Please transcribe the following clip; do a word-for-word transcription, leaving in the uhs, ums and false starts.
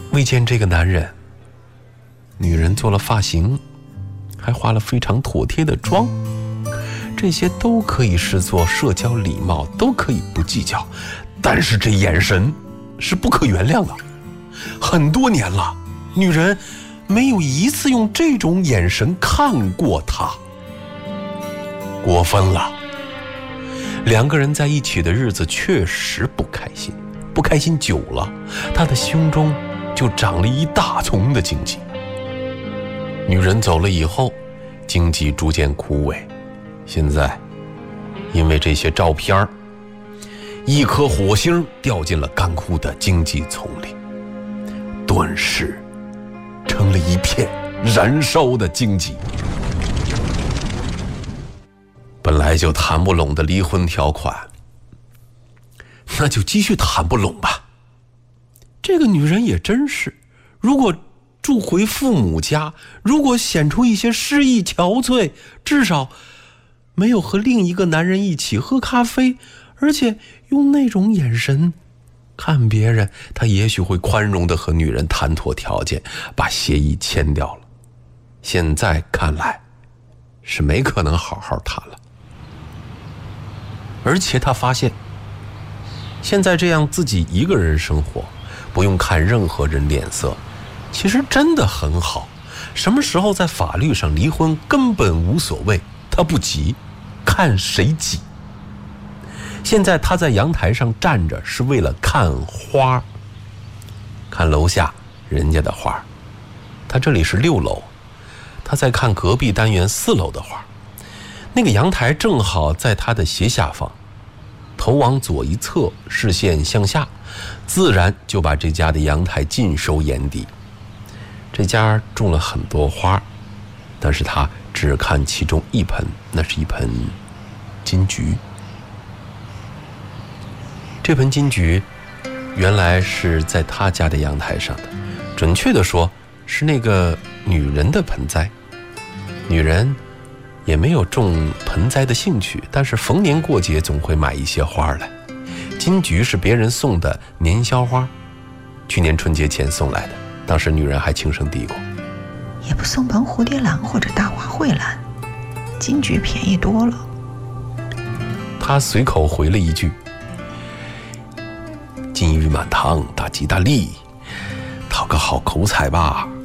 为见这个男人，女人做了发型，还化了非常妥帖的妆，这些都可以视作社交礼貌，都可以不计较。但是这眼神是不可原谅的，很多年了，女人没有一次用这种眼神看过他，过分了。两个人在一起的日子确实不开心，不开心久了，他的胸中就长了一大丛的荆棘。女人走了以后，荆棘逐渐枯萎，现在因为这些照片，一颗火星掉进了干枯的荆棘丛里，顿时成了一片燃烧的荆棘。本来就谈不拢的离婚条款，那就继续谈不拢吧。这个女人也真是，如果住回父母家，如果显出一些失意憔悴，至少没有和另一个男人一起喝咖啡，而且用那种眼神看别人，她也许会宽容地和女人谈妥条件，把协议签掉了。现在看来是没可能好好谈了。而且他发现，现在这样自己一个人生活，不用看任何人脸色，其实真的很好。什么时候在法律上离婚根本无所谓，他不急，看谁急。现在他在阳台上站着，是为了看花，看楼下人家的花。他这里是六楼，他在看隔壁单元四楼的花。那个阳台正好在他的斜下方，头往左一侧，视线向下，自然就把这家的阳台尽收眼底。这家种了很多花，但是他只看其中一盆，那是一盆金桔。这盆金桔原来是在他家的阳台上的，准确的说是那个女人的盆栽。女人也没有种盆栽的兴趣，但是逢年过节总会买一些花来。金桔是别人送的年宵花，去年春节前送来的，当时女人还轻声嘀咕， 也不送盆蝴蝶兰或者大花蕙兰，金桔便宜多了。 他随口回了一句，金玉满堂，大吉大利，讨个好口彩吧。